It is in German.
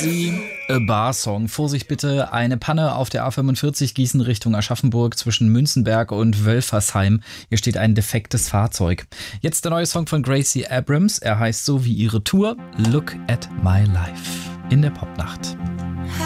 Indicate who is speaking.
Speaker 1: Gracie, A Bar Song. Vorsicht bitte, eine Panne auf der A45 Gießen Richtung Aschaffenburg zwischen Münzenberg und Wölfersheim. Hier steht ein defektes Fahrzeug. Jetzt der neue Song von Gracie Abrams. Er heißt so wie ihre Tour, Look at My Life in der Popnacht.